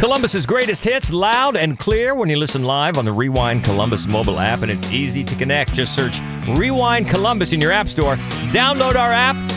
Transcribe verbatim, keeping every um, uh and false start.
Columbus's greatest hits, loud and clear when you listen live on the Rewind Columbus mobile app, and it's easy to connect. Just search Rewind Columbus in your app store. Download our app